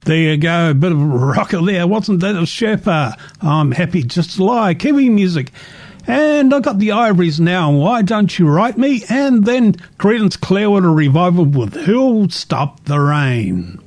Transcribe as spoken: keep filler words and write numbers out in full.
There you go, a bit of a rocker there. Wasn't that a Sherpa? I'm happy just to lie. Kiwi music. And I got the Ivories now. Why Don't You Write Me? And then Creedence Clearwater Revival with Who'll Stop the Rain.